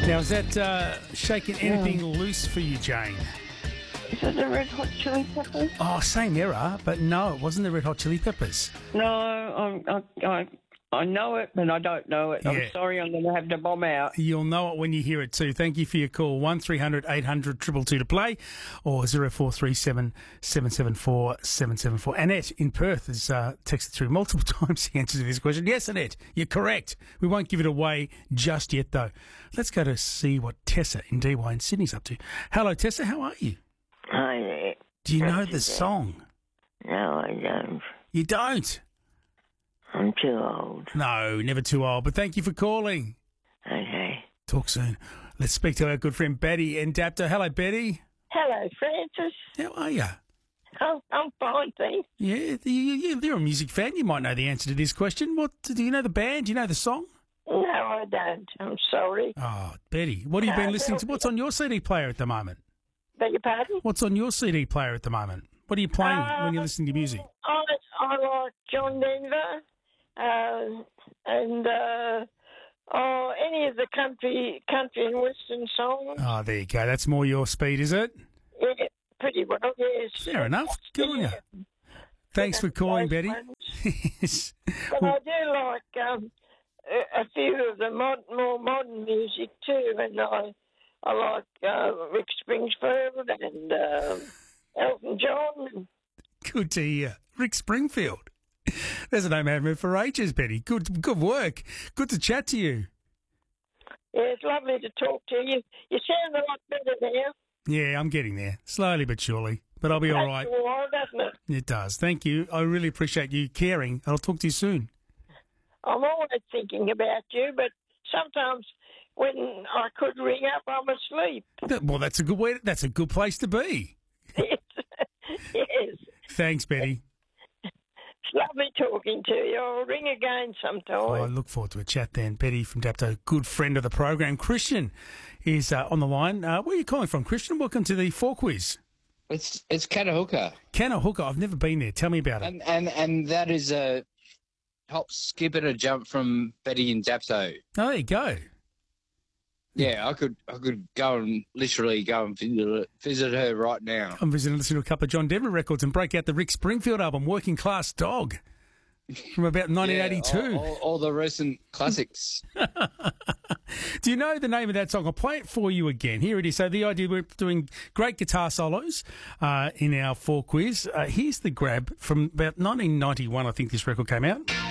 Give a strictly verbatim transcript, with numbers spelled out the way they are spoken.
Now, is that uh, shaking anything yeah. loose for you, Jane? Is it the Red Hot Chili Peppers? Oh, same era, but no, it wasn't the Red Hot Chili Peppers. No, I'm, I, I, I know it, but I don't know it. Yeah. I'm sorry, I'm going to have to bomb out. You'll know it when you hear it too. Thank you for your call. one three hundred eight hundred two two two to play, or zero four three seven seven seven four seven seven four. Annette in Perth has uh, texted through multiple times the answer to this question. Yes, Annette, you're correct. We won't give it away just yet, though. Let's go to see what Tessa in D Y in Sydney's up to. Hello, Tessa. How are you? Hi there. Do you know the song? No, I don't. You don't? I'm too old. No, never too old. But thank you for calling. Okay. Talk soon. Let's speak to our good friend Betty in Dapto. Hello, Betty. Hello, Francis. How are you? I'm, I'm fine, thanks. Yeah, you, you're a music fan. You might know the answer to this question. What do you know the band? Do you know the song? No, I don't. I'm sorry. Oh, Betty, what have you been Uh, listening to? What's on your C D player at the moment? Beg your pardon? What's on your C D player at the moment? What are you playing Uh, when you're listening to music? I, I like John Denver uh, and uh, oh, any of the country, country and western songs. Oh, there you go. That's more your speed, is it? Yeah, pretty well, yes. Fair enough. Good on you. Thanks for calling, Betty. Yes. But Well, I do like um, a, a few of the mod, more modern music too, and I I like uh, Rick Springfield and uh, Elton John. good to hear. Rick Springfield. There's a name I haven't heard for ages, Betty. Good good work. Good to chat to you. Yeah, it's lovely to talk to you. You sound a lot better now. Yeah, I'm getting there. Slowly but surely. But I'll be all right. Takes a while, doesn't it? It does. Thank you. I really appreciate you caring. I'll talk to you soon. I'm always thinking about you, but sometimes when I could ring up, I'm asleep. That- Well, that's a good way. That's a good place to be. Yes. Thanks, Betty. It's lovely talking to you. I'll ring again sometime. Oh, I look forward to a chat then. Betty from Dapto, good friend of the program. Christian is uh, on the line. Uh, where are you calling from, Christian? Welcome to the Four Quiz. It's it's Catahook, Catahook, I've never been there. Tell me about it. and and and that is a hop, skip, and a jump from Betty and Dapto. Oh, there you go. Yeah, I could I could go and literally go and visit, visit her right now. I'm visiting, listening to a couple of John Denver records and break out the Rick Springfield album, Working Class Dog, from about nineteen eighty-two. Yeah, all, all, all the recent classics. Do you know the name of that song? I'll play it for you again. Here it is. So the idea, we're doing great guitar solos uh, in our Four Quiz. Uh, here's the grab from about nineteen ninety-one, I think this record came out.